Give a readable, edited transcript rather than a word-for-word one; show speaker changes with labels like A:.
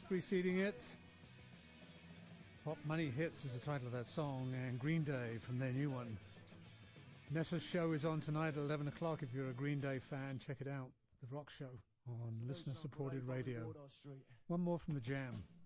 A: preceding it. Pop Money Hits is the title of that song, and Green Day from their new one. Nessa's show is on tonight at 11 o'clock. If you're a Green Day fan, check it out. The Rock Show on listener-supported radio. One more from the Jam.